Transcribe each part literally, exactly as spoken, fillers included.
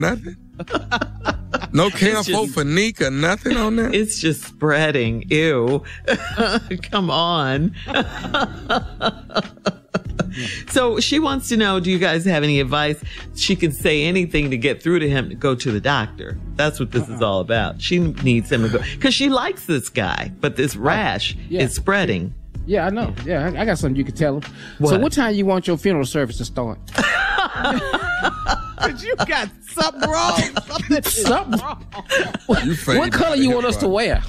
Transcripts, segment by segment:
nothing? No Camphor-Phenique or nothing on that? It's just spreading. Ew. Come on. So she wants to know, do you guys have any advice? She can say anything to get through to him to go to the doctor. That's what this uh-uh. is all about. She needs him to go. Because she likes this guy, but this rash yeah. is spreading. Yeah, I know. Yeah, I, I got something you can tell him. What? So what time you want your funeral service to start? You got something wrong. Something, something wrong. What color you want us to wear?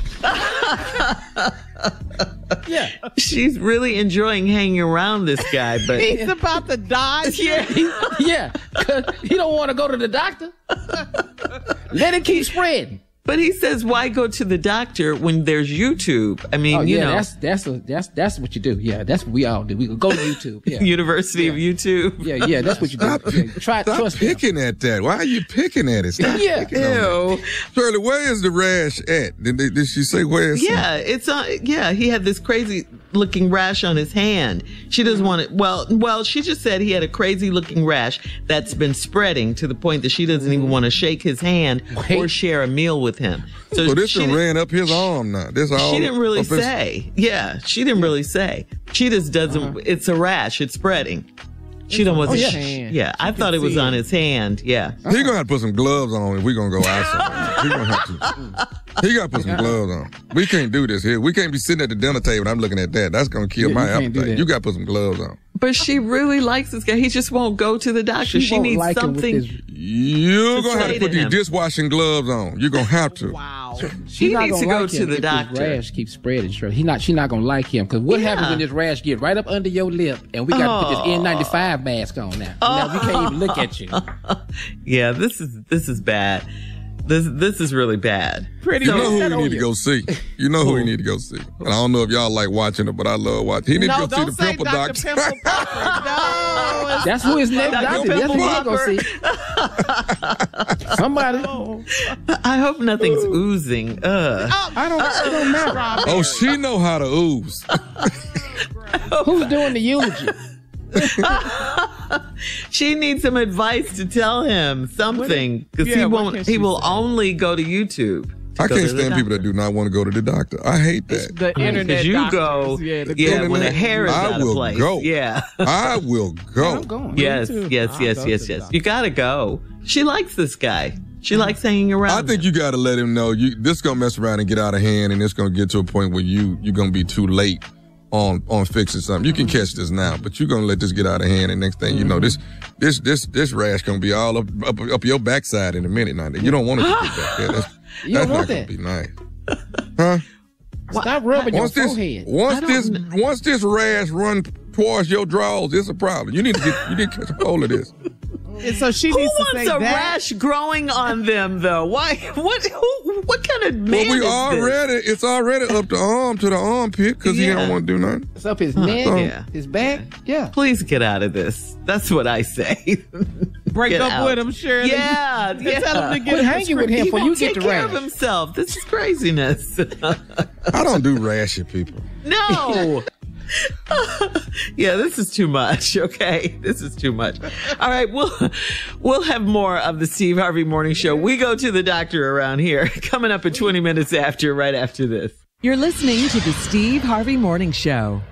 Yeah. She's really enjoying hanging around this guy, but he's about to die. Yeah, he, yeah. Cause he don't want to go to the doctor. Let it keep spreading. But he says, why go to the doctor when there's YouTube? I mean, oh, you yeah, know. that's that's a, that's that's what you do. Yeah, that's what we all do. We go to YouTube. Yeah. University yeah. of YouTube. Yeah, yeah, that's what you do. Stop, yeah, try stop trust picking them. at that. Why are you picking at it? Stop yeah. picking on that. Shirley, where is the rash at? Did, they, did she say where it's Yeah, at? it's on. Yeah, he had this crazy looking rash on his hand. She doesn't want it. Well, well, she just said he had a crazy looking rash that's been spreading to the point that she doesn't even want to shake his hand Wait. or share a meal with him. So, so this one ran up his arm now. This all she didn't really his... say. Yeah, she didn't really say. She just doesn't. Uh-huh. It's a rash. It's spreading. She don't want oh, to. yeah, sh- yeah I thought it was on his hand. Yeah. Uh-huh. He gonna have to put some gloves on if we gonna go outside. He gonna have to. He gotta put some gloves on. We can't do this here. We can't be sitting at the dinner table and I'm looking at that. That's gonna kill yeah, my appetite. You gotta put some gloves on. But she really likes this guy. He just won't go to the doctor. She, she needs like something. You're to gonna have to put to these him. dishwashing gloves on. You're gonna have to. Wow. She he needs to go like to the if doctor. This rash keeps spreading. He not. She not gonna like him because what yeah. happens when this rash get right up under your lip and we got to oh. put this N ninety-five mask on now. Oh. Now we can't even look at you. Yeah, this is this is bad. This this is really bad. Pretty you know who we need to go see. You know who we need to go see. And I don't know if y'all like watching it, but I love watching. He need no, to go see the say pimple Doctor doctor. Pimple Popper. No, that's who his next Doctor doctor. That's who Pimple he go see. Somebody. I hope nothing's oozing. Ugh. Oh, I don't. It don't matter. Oh, she know how to ooze. Who's doing the eulogy? She needs some advice to tell him something because yeah, he won't. He will say? only go to YouTube. To I go can't to stand people that do not want to go to the doctor. I hate that. The internet you doctors. go, yeah, the yeah internet. when the hair is I out of will place. go. Yeah, I will go. I'm going. yes, too. yes, I'll yes, go yes, to the yes. doctor. You gotta go. She likes this guy. She likes hanging around. I think him. you got to let him know you this gonna mess around and get out of hand, and it's gonna get to a point where you you're gonna be too late on on fixing something. You can catch this now, but you're gonna let this get out of hand, and next thing you know, this this this this rash gonna be all up up, up your backside in a minute. Now you don't want it to get back there. That's, You that's don't want not that. gonna be nice, huh? Stop rubbing your Once this forehead. once I don't this kn- once this rash run towards your drawers, it's a problem. You need to get you need to catch a hold of this. And so she Who needs to wants say a that. rash growing on them though? Why? What? Who? What kind of man But we is already this? it's already up the arm to the armpit because he Yeah. don't want to do nothing. It's up his neck, Yeah. his back. Yeah. Please get out of this. That's what I say. Break Get up out. with him, Shirley. Yeah, And yeah. tell him to get Quit a hanging with him He before you won't get take the care of rash. himself. This is craziness. I don't do rashy people. No. Yeah, this is too much. Okay, this is too much. All right, we'll we'll have more of the Steve Harvey Morning Show. We go to the doctor around here. Coming up at twenty minutes after, right after this. You're listening to the Steve Harvey Morning Show.